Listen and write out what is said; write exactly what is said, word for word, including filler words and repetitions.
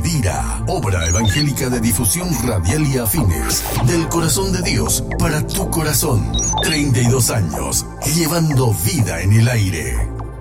Medira, obra evangélica de difusión radial y afines. Del corazón de Dios para tu corazón. treinta y dos años, llevando vida en el aire.